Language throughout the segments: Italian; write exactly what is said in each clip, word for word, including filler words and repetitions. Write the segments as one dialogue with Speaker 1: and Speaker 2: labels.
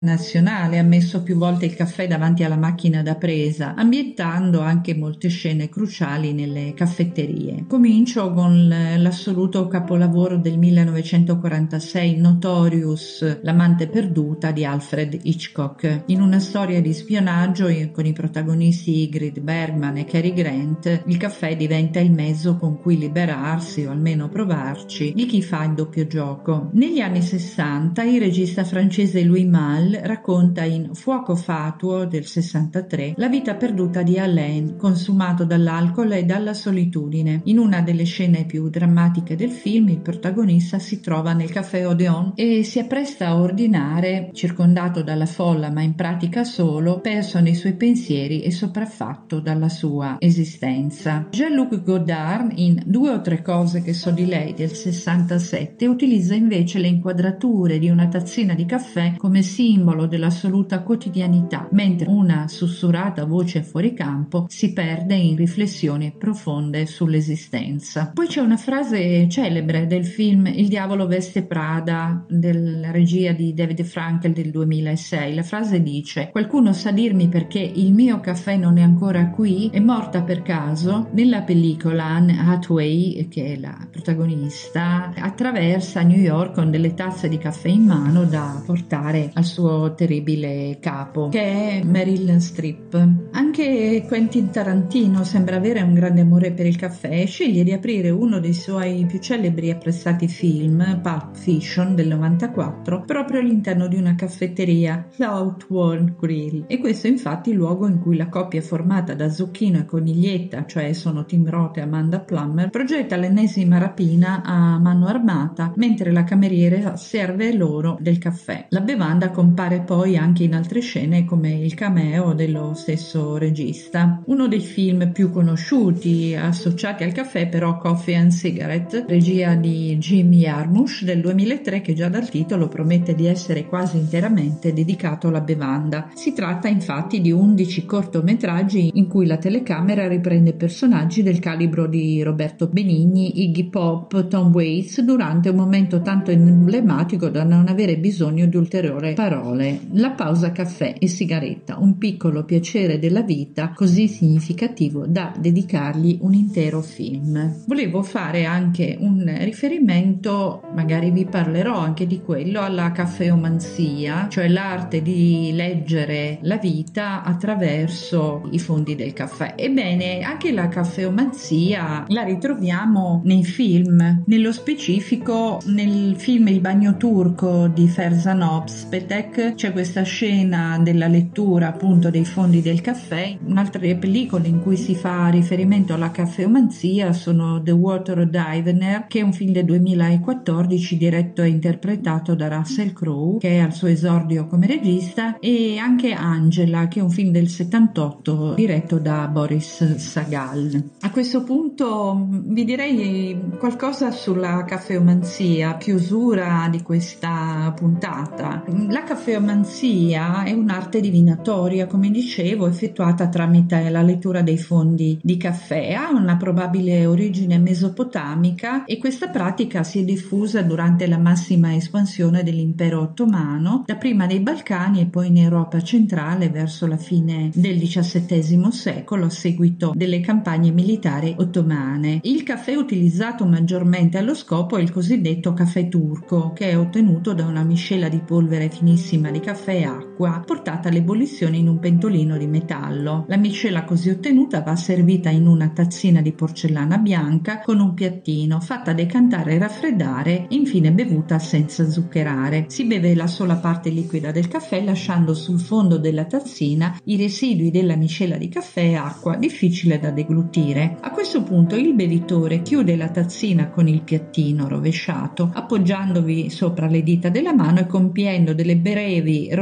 Speaker 1: nazionale ha messo più volte il caffè davanti alla macchina da presa, ambientando anche molte scene cruciali nelle caffetterie. Comincio con l'assoluto capolavoro del millenovecentoquarantasei, Notorious, l'amante perduta di Alfred Hitchcock. In una storia di spionaggio con i protagonisti Ingrid Bergman e Cary Grant, il caffè diventa il mezzo con cui liberarsi, o almeno provarci, di chi fa il doppio gioco. Negli anni sessanta il regista francese Louis Malle racconta in Fuoco fatuo del sessantatré la vita perduta di Alain, consumato dall'alcol e dalla solitudine. In una delle scene più drammatiche del film, il protagonista si trova nel caffè Odeon e si appresta a ordinare, circondato dalla folla ma in pratica solo, perso nei suoi pensieri e sopraffatto dalla sua esistenza. Jean-Luc Godard, in Due o tre cose che so di lei del sessantasette, utilizza invece le inquadrature di una tazzina di caffè come simbolo dell'assoluta quotidianità, mentre una sussurrata voce fuori campo si perde in riflessioni profonde sull'esistenza. Poi c'è una frase celebre del film Il diavolo veste Prada, della regia di David Frankel del duemilasei. La frase dice: qualcuno sa dirmi perché il mio caffè non è ancora qui? È morta per caso? Nella pellicola Anne Hathaway, che è la protagonista, attraversa New York con delle tazze di caffè in mano da portare al suo terribile capo, che è Meryl Streep. Anche Quentin Tarantino sembra avere un grande amore per il caffè e sceglie di aprire uno dei suoi più celebri e apprezzati film, Pulp Fiction del novantaquattro, proprio all'interno di una caffetteria, l'Outward Grill, e questo è infatti il luogo in cui la coppia formata da Zucchino e Coniglietta, cioè sono Tim Roth e Amanda Plummer, progetta l'ennesima rapina a mano armata mentre la cameriera serve loro del caffè. La bevanda compare poi anche in altre scene come il cameo dello stesso regista. Uno dei film più conosciuti associati al caffè però Coffee and Cigarette, regia di Jim Jarmusch del duemilatré, che già dal titolo promette di essere quasi interamente dedicato alla bevanda. Si tratta infatti di undici cortometraggi in cui la telecamera riprende personaggi del calibro di Roberto Benigni, Iggy Pop, Tom Waits durante un momento tanto emblematico da non avere bisogno di ulteriore parole. La pausa caffè e sigaretta, un piccolo piacere della vita così significativo da dedicargli un intero film. Volevo fare anche un riferimento, magari vi parlerò anche di quello, alla caffeomanzia, cioè l'arte di leggere la vita attraverso i fondi del caffè. Ebbene, anche la caffeomanzia la ritroviamo nei film, nello specifico nel film Il bagno turco di Ferzan Özpetek c'è questa scena della lettura appunto dei fondi del caffè. Un'altra pellicola in cui si fa riferimento alla caffeomanzia sono The Water Divener, che è un film del duemilaquattordici diretto e interpretato da Russell Crowe, che è al suo esordio come regista, e anche Angela, che è un film del settantotto diretto da Boris Sagal. A questo punto vi direi qualcosa sulla caffeomanzia, chiusura di questa puntata. La caffeomanzia è un'arte divinatoria, come dicevo, effettuata tramite la lettura dei fondi di caffè. Ha una probabile origine mesopotamica e questa pratica si è diffusa durante la massima espansione dell'impero ottomano, dapprima nei Balcani e poi in Europa centrale verso la fine del diciassettesimo secolo, a seguito delle campagne militari ottomane. Il caffè utilizzato maggiormente allo scopo è il cosiddetto caffè turco, che è ottenuto da una miscela di polvere finissima di caffè e acqua portata all'ebollizione in un pentolino di metallo. La miscela così ottenuta va servita in una tazzina di porcellana bianca con un piattino, fatta decantare e raffreddare e infine bevuta senza zuccherare. Si beve la sola parte liquida del caffè lasciando sul fondo della tazzina i residui della miscela di caffè e acqua, difficile da deglutire. A questo punto il bevitore chiude la tazzina con il piattino rovesciato, appoggiandovi sopra le dita della mano e compiendo delle brevi rotazioni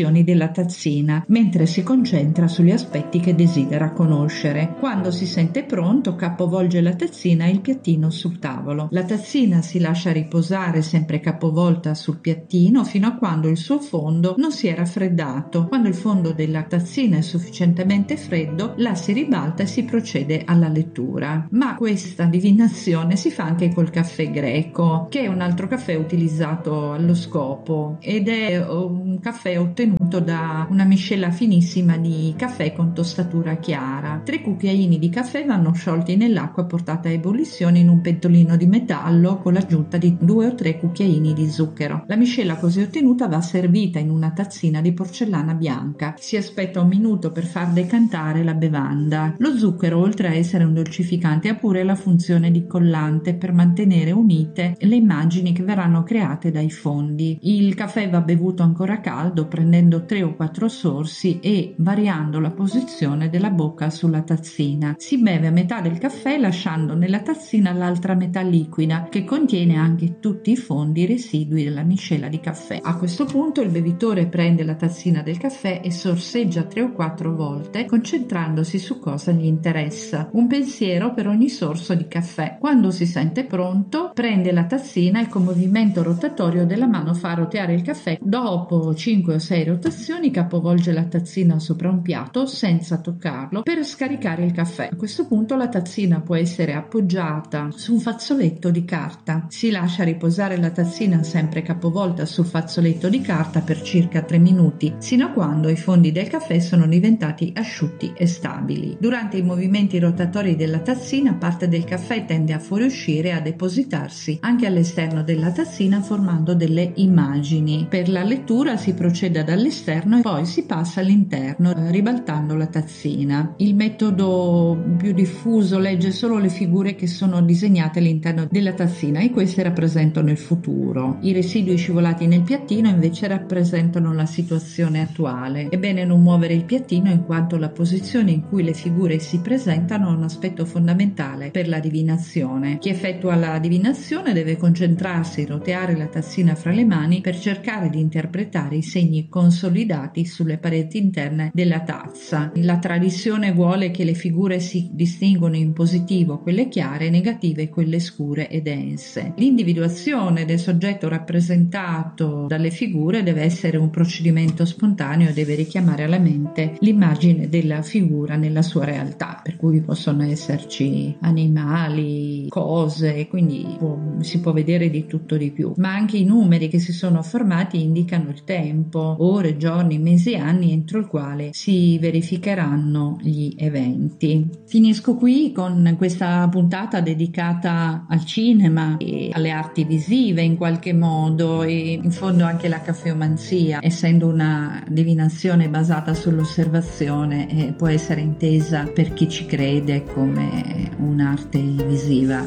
Speaker 1: funzioni della tazzina, mentre si concentra sugli aspetti che desidera conoscere. Quando si sente pronto, capovolge la tazzina e il piattino sul tavolo. La tazzina si lascia riposare sempre capovolta sul piattino fino a quando il suo fondo non si è raffreddato. Quando il fondo della tazzina è sufficientemente freddo, la si ribalta e si procede alla lettura. Ma questa divinazione si fa anche col caffè greco, che è un altro caffè utilizzato allo scopo, ed è un caffè ottenuto da una miscela finissima di caffè con tostatura chiara. Tre cucchiaini di caffè vanno sciolti nell'acqua portata a ebollizione in un pentolino di metallo con l'aggiunta di due o tre cucchiaini di zucchero. La miscela così ottenuta va servita in una tazzina di porcellana bianca. Si aspetta un minuto per far decantare la bevanda. Lo zucchero, oltre a essere un dolcificante, ha pure la funzione di collante per mantenere unite le immagini che verranno create dai fondi. Il caffè va bevuto ancora caldo, prendendo tre o quattro sorsi e variando la posizione della bocca sulla tazzina. Si beve a metà del caffè lasciando nella tazzina l'altra metà liquida, che contiene anche tutti i fondi residui della miscela di caffè. A questo punto il bevitore prende la tazzina del caffè e sorseggia tre o quattro volte, concentrandosi su cosa gli interessa. Un pensiero per ogni sorso di caffè. Quando si sente pronto, prende la tazzina e con movimento rotatorio della mano fa roteare il caffè. Dopo cinque o sei rotazioni capovolge la tazzina sopra un piatto senza toccarlo per scaricare il caffè. A questo punto la tazzina può essere appoggiata su un fazzoletto di carta. Si lascia riposare la tazzina sempre capovolta sul fazzoletto di carta per circa tre minuti, sino a quando i fondi del caffè sono diventati asciutti e stabili. Durante i movimenti rotatori della tazzina, parte del caffè tende a fuoriuscire e a depositarsi anche all'esterno della tazzina, formando delle immagini. Per la lettura si procede dall'esterno e poi si passa all'interno, eh, ribaltando la tazzina. Il metodo più diffuso legge solo le figure che sono disegnate all'interno della tazzina e queste rappresentano il futuro. I residui scivolati nel piattino invece rappresentano la situazione attuale. È bene non muovere il piattino in quanto la posizione in cui le figure si presentano ha un aspetto fondamentale per la divinazione. Chi effettua la divinazione deve concentrarsi, roteare la tazzina fra le mani per cercare di interpretare i segni consolidati sulle pareti interne della tazza. La tradizione vuole che le figure si distinguono in positivo quelle chiare, negative quelle scure e dense. L'individuazione del soggetto rappresentato dalle figure deve essere un procedimento spontaneo e deve richiamare alla mente l'immagine della figura nella sua realtà, per cui possono esserci animali, cose, quindi può, si può vedere di tutto di più. Ma anche i numeri che si sono formati indicano il tempo, ore, giorni, mesi, anni entro il quale si verificheranno gli eventi. Finisco qui con questa puntata dedicata al cinema e alle arti visive in qualche modo, e in fondo anche la caffeomanzia, essendo una divinazione basata sull'osservazione, eh, può essere intesa per chi ci crede come un'arte visiva.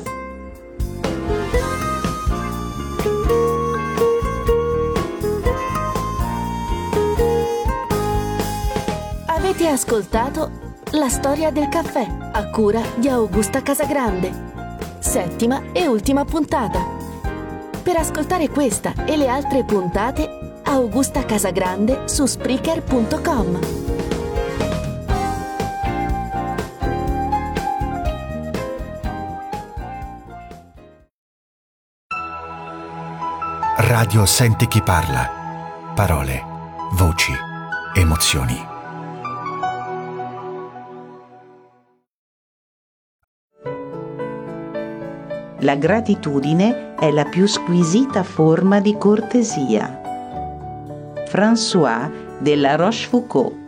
Speaker 2: Avete ascoltato La storia del caffè a cura di Augusta Casagrande, settima e ultima puntata. Per ascoltare questa e le altre puntate, Augusta Casagrande su Spreaker punto com.
Speaker 3: Radio Senti chi parla. Parole, voci, emozioni.
Speaker 4: La gratitudine è la più squisita forma di cortesia. François de La Rochefoucauld.